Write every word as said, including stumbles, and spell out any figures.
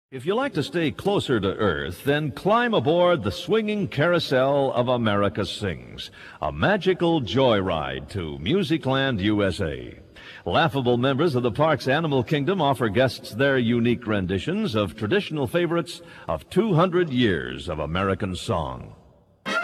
If you like to stay closer to Earth, then climb aboard the swinging carousel of America Sings, a magical joyride to Musicland, U S A. Laughable members of the park's animal kingdom offer guests their unique renditions of traditional favorites of two hundred years of American song.